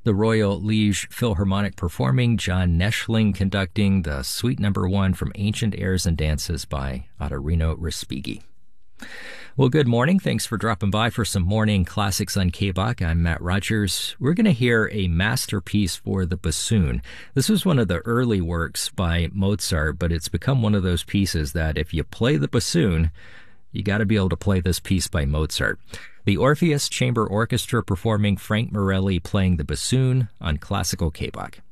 The Royal Liege Philharmonic performing, John Neschling conducting the Suite Number 1 from Ancient Airs and Dances by Ottorino Respighi. Well, good morning. Thanks for dropping by for some morning classics on KBOC. I'm Matt Rogers. We're going to hear a masterpiece for the bassoon. This was one of the early works by Mozart, but it's become one of those pieces that if you play the bassoon, you got to be able to play this piece by Mozart. The Orpheus Chamber Orchestra performing, Frank Morelli playing the bassoon on Classical KBOC.